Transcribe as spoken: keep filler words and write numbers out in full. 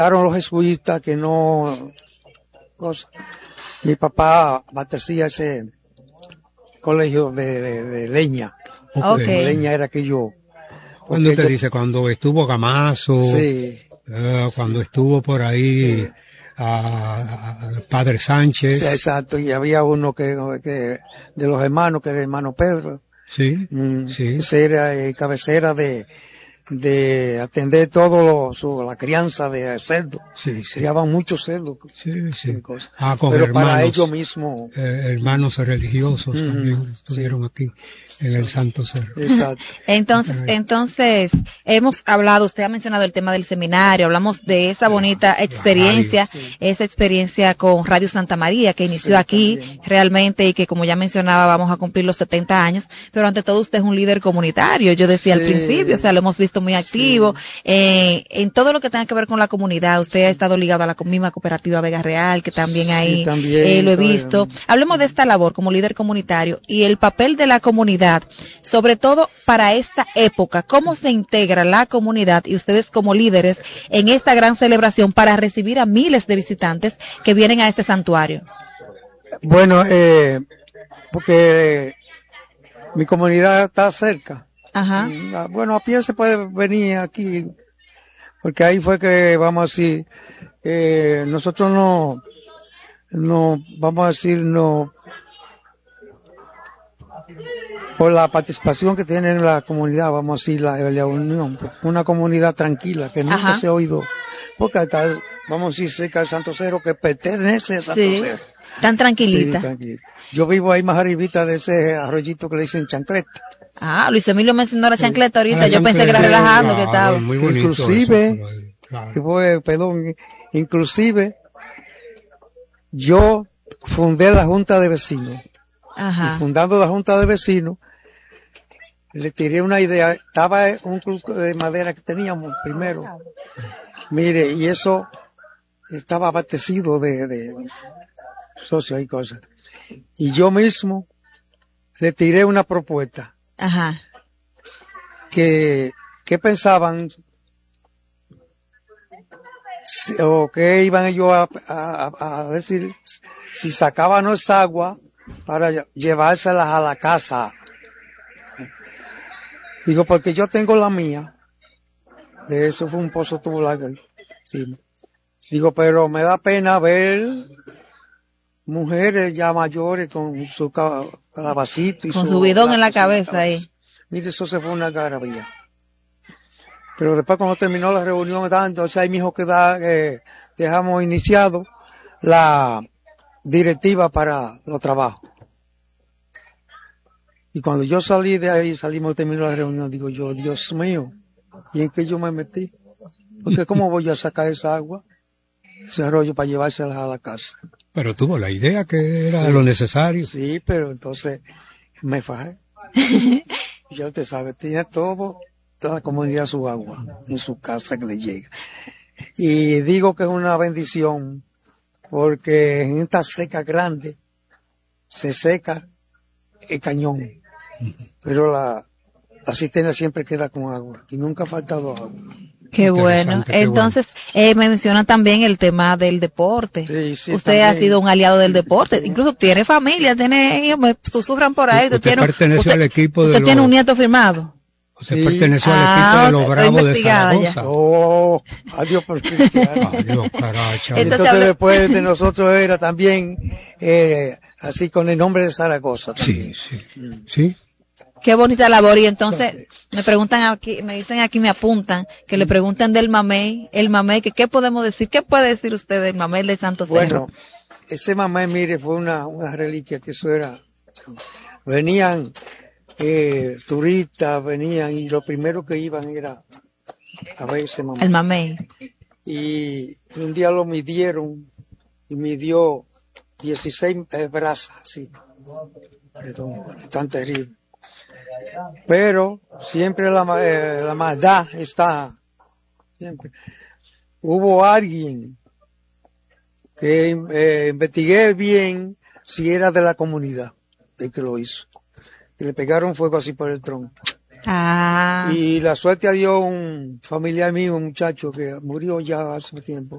los jesuitas que no... Cosa. Mi papá abastecía ese colegio de, de, de leña. Okay. Leña era aquello. ¿Cuándo te yo, dice? Cuando estuvo Gamazo, sí, uh, cuando sí, estuvo por ahí sí. a, a Padre Sánchez. Sí, exacto, y había uno que, que de los hermanos, que era el hermano Pedro. Sí, mm, sí. Ese era eh, cabecera de, de atender todo lo, su, la crianza de cerdo. Sí, sí. Criaban muchos cerdos. Sí, sí. Cosas. Ah, con Pero hermanos, para ellos mismos. Eh, hermanos religiosos mm, también estuvieron sí. aquí en el Santo Cerro. Exacto. Entonces, entonces, hemos hablado, usted ha mencionado el tema del seminario, hablamos de esa bonita experiencia, radio, sí. esa experiencia con Radio Santa María, que inició sí, aquí también. Realmente, y que, como ya mencionaba, vamos a cumplir los setenta años, pero ante todo usted es un líder comunitario, yo decía sí. al principio, o sea, lo hemos visto muy activo, sí. eh, en todo lo que tenga que ver con la comunidad, usted sí. ha estado ligado a la misma cooperativa Vega Real, que también ahí sí, también, eh, lo he visto. Bien. Hablemos de esta labor como líder comunitario y el papel de la comunidad, sobre todo para esta época, cómo se integra la comunidad y ustedes como líderes en esta gran celebración para recibir a miles de visitantes que vienen a este santuario. Bueno, eh, porque mi comunidad está cerca. Ajá. Bueno, a pie se puede venir aquí, porque ahí fue que, vamos a decir, eh, nosotros no, no, vamos a decir, no, por la participación que tiene en la comunidad, vamos a decir, la, la unión, una comunidad tranquila, que nunca Ajá. se ha oído, porque está, vamos a decir, cerca del Santo Cerro, que pertenece a Santo sí. Cerro. Tan tranquilita. Sí, tranquilita. Yo vivo ahí más arribita de ese arroyito que le dicen Chancleta. Ah, Luis Emilio mencionó la chancleta ahorita, ah, yo pensé que era relajando que estaba. Muy bonito inclusive, eso, claro. que fue, perdón, inclusive, yo fundé la Junta de Vecinos. Ajá. Y fundando la Junta de Vecinos, le tiré una idea, estaba un club de madera que teníamos primero. Mire, y eso estaba abastecido de, de socios y cosas. Y yo mismo le tiré una propuesta. Ajá. Que, ¿qué pensaban? Si, o qué iban ellos a, a, a decir si sacaban esa agua para llevárselas a la casa. Digo, porque yo tengo la mía. De eso fue un pozo tubular. Sí. Digo, pero me da pena ver mujeres ya mayores con su calabacito y con su, su bidón en la cabeza cabeza ahí. Mire, eso se fue una garabía. Pero después cuando terminó la reunión, entonces ahí mismo que da, eh, dejamos iniciado la directiva para los trabajos. Y cuando yo salí de ahí, salimos, terminó la reunión, digo yo, Dios mío, ¿y en qué yo me metí? Porque ¿cómo voy a sacar esa agua, ese arroyo para llevársela a la casa? Pero tuvo la idea que era sí, lo necesario. Sí, pero entonces me fajé. Ya usted sabe, tiene todo, toda la comunidad su agua en su casa que le llega. Y digo que es una bendición porque en esta seca grande se seca el cañón, pero la, la cisterna siempre queda con agua y nunca ha faltado agua. Qué bueno. Qué Entonces, bueno. eh, me mencionan también el tema del deporte. Sí, sí, usted también. ha sido un aliado del deporte. Sí. Incluso tiene familia, tiene hijos, me susurran por ahí. Usted, usted tiene, perteneció usted, al equipo usted de tiene los... un nieto firmado. Usted sí. perteneció ah, al equipo de los Bravos de Zaragoza. Ya. Oh, adiós por cristiano. Adiós, caracha. Entonces, Entonces después de nosotros era también, eh, así con el nombre de Zaragoza también. Sí, sí. Sí. Qué bonita labor. Y entonces, me preguntan aquí, me dicen aquí, me apuntan, que le preguntan del mamey, el mamey, que qué podemos decir, qué puede decir usted del mamey de Santo Cerro. Bueno, ese mamey, mire, fue una, una reliquia que eso era, venían, eh, turistas, venían y lo primero que iban era a ver ese mamey. El mamey. Y un día lo midieron y midió dieciséis eh, brazas, así. Perdón, tan terrible. Pero siempre la, eh, la maldad está, siempre. Hubo alguien que eh, investigué bien si era de la comunidad, el que lo hizo. Y le pegaron fuego así por el tronco. Ah. Y la suerte dio un familiar mío, un muchacho que murió ya hace tiempo,